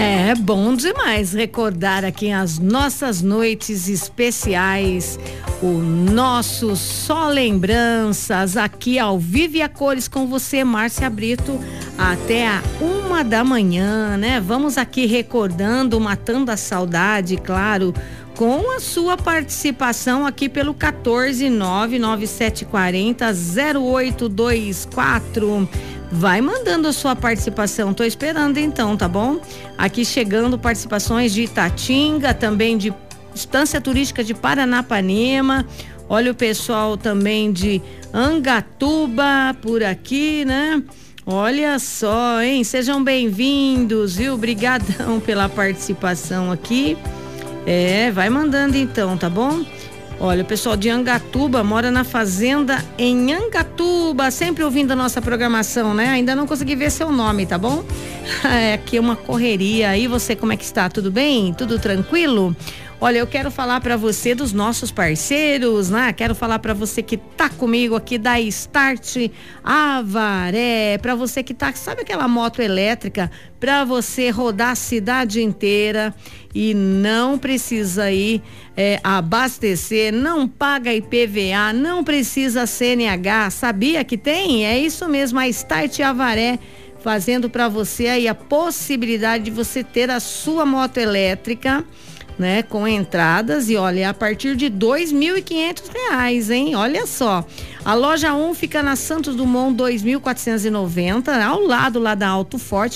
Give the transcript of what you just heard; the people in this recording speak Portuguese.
É bom demais recordar aqui as nossas noites especiais, o nosso Só Lembranças, aqui ao vivo e a cores com você, Márcia Brito, até a 1 da manhã, né? Vamos aqui recordando, matando a saudade, claro, com a sua participação aqui pelo 14997400824. Vai mandando a sua participação, tô esperando então, tá bom? Aqui chegando participações de Itatinga, também de Estância Turística de Paranapanema. Olha o pessoal também de Angatuba por aqui, né? Olha só, hein? Sejam bem-vindos, viu? Obrigadão pela participação aqui. Vai mandando então, tá bom? Olha, o pessoal de Angatuba mora na fazenda em Angatuba, sempre ouvindo a nossa programação, né? Ainda não consegui ver seu nome, tá bom? Aqui é uma correria. E você, como é que está? Tudo bem? Tudo tranquilo? Olha, eu quero falar para você dos nossos parceiros, né? Quero falar para você que tá comigo aqui da Start Avaré, para você que tá, sabe aquela moto elétrica, para você rodar a cidade inteira e não precisa ir abastecer, não paga IPVA, não precisa CNH, sabia que tem? É isso mesmo, a Start Avaré fazendo para você aí a possibilidade de você ter a sua moto elétrica, né, com entradas e olha, a partir de R$2.500, hein? Olha só, a loja 1 fica na Santos Dumont 2490, ao lado lá da Alto Forte,